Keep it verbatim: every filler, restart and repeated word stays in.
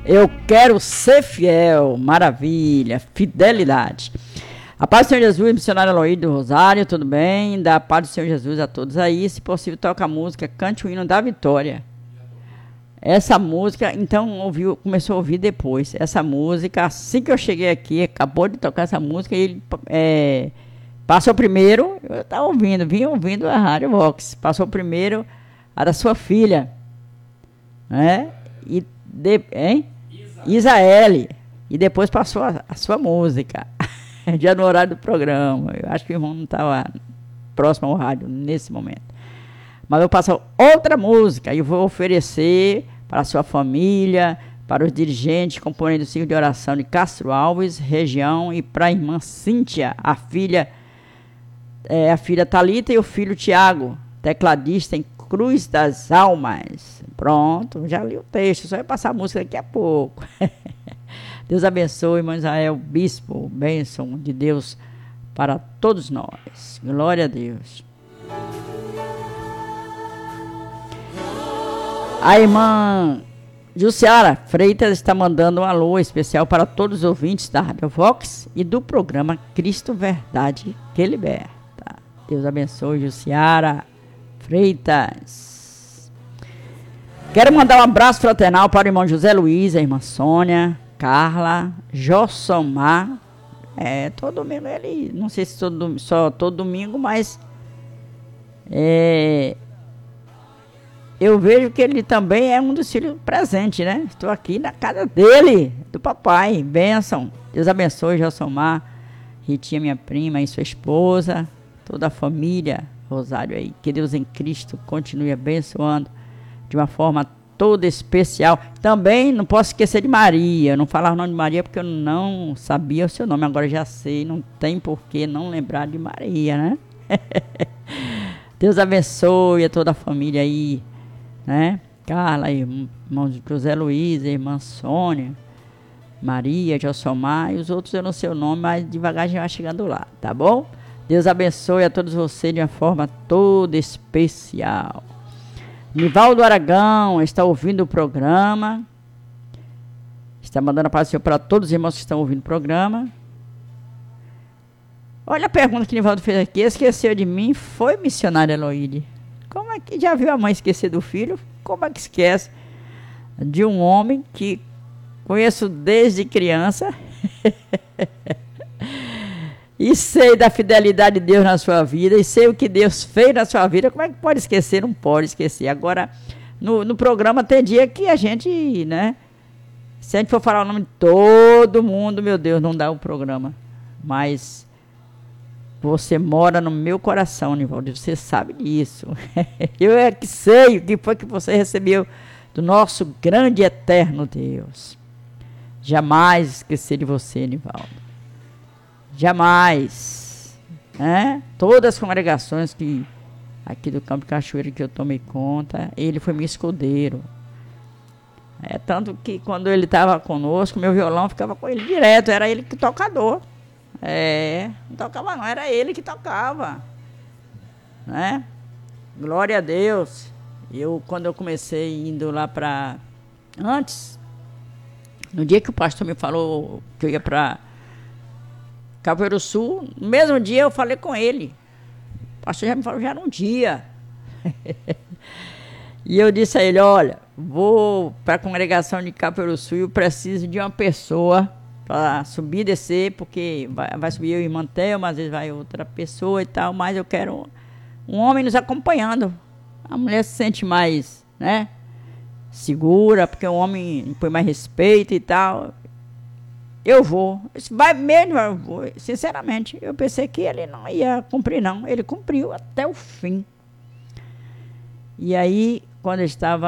Eu quero ser fiel. Maravilha. Fidelidade. A paz do Senhor Jesus, missionário Eloíde do Rosário, tudo bem? Da paz do Senhor Jesus a todos aí. Se possível, toca a música Cante o Hino da Vitória. Essa música, então, ouviu, começou a ouvir depois. Essa música, assim que eu cheguei aqui, acabou de tocar essa música, e ele é, passou primeiro, eu estava ouvindo, vim ouvindo a Rádio Vox. Passou primeiro a da sua filha, né? E de, hein? Isaele. E depois passou a, a sua música. Já no horário do programa. Eu acho que o irmão não estava próximo ao rádio nesse momento. Mas eu passo outra música e vou oferecer para a sua família, para os dirigentes, componentes do ciclo de oração de Castro Alves, região, e para a irmã Cíntia, a filha, é, a filha Thalita e o filho Tiago, tecladista em Cruz das Almas. Pronto, já li o texto, só vai passar a música daqui a pouco. Deus abençoe, irmão Israel, bispo, bênção de Deus para todos nós. Glória a Deus. A irmã Jussiara Freitas está mandando um alô especial para todos os ouvintes da Rádio Vox e do programa Cristo Verdade que Liberta. Deus abençoe, Jussiara Freitas. Quero mandar um abraço fraternal para o irmão José Luiz, a irmã Sônia, Carla, Jossomar. É, todo domingo ele, não sei se todo, só todo domingo, mas é, eu vejo que ele também é um dos filhos presentes, né? Estou aqui na casa dele, do papai. Bênção. Deus abençoe, Jossomar, Ritinha, minha prima, e sua esposa, toda a família Rosário aí. Que Deus em Cristo continue abençoando de uma forma toda especial. Também não posso esquecer de Maria. Eu não falar o nome de Maria porque eu não sabia o seu nome. Agora já sei. Não tem por que não lembrar de Maria, né? Deus abençoe a toda a família aí, né? Carla, irmão José Luiz, irmã Sônia, Maria, Jossomar e os outros eu não sei o nome, mas devagar a gente vai chegando lá, tá bom? Deus abençoe a todos vocês de uma forma toda especial. Nivaldo Aragão está ouvindo o programa. Está mandando a paz para todos os irmãos que estão ouvindo o programa. Olha a pergunta que o Nivaldo fez aqui. Esqueceu de mim? Foi missionário Eloíde. Como é que já viu a mãe esquecer do filho? Como é que esquece de um homem que conheço desde criança e sei da fidelidade de Deus na sua vida e sei o que Deus fez na sua vida? Como é que pode esquecer? Não pode esquecer. Agora, no, no programa tem dia que a gente, né? Se a gente for falar o nome de todo mundo, meu Deus, não dá o programa. Mas você mora no meu coração, Nivaldo, você sabe disso. Eu é que sei o que foi que você recebeu do nosso grande e eterno Deus. Jamais esquecer de você, Nivaldo. Jamais. Né? Todas as congregações que aqui do Campo de Cachoeira que eu tomei conta, ele foi meu escudeiro. É tanto que quando ele estava conosco, meu violão ficava com ele direto, era ele que tocador. É, não tocava não, era ele que tocava, né? Glória a Deus. Eu, quando eu comecei indo lá para, antes, no dia que o pastor me falou que eu ia para Capoeiro Sul, no mesmo dia eu falei com ele. O pastor já me falou já num dia. E eu disse a ele, olha, vou para a congregação de Capoeiro Sul e eu preciso de uma pessoa para subir e descer, porque vai, vai subir eu e o irmão Thelma, às vezes vai outra pessoa e tal, mas eu quero um, um homem nos acompanhando. A mulher se sente mais, né, segura, porque o homem põe mais respeito e tal. Eu vou. Vai mesmo, eu vou. Sinceramente, eu pensei que ele não ia cumprir, não. Ele cumpriu até o fim. E aí, quando eu estava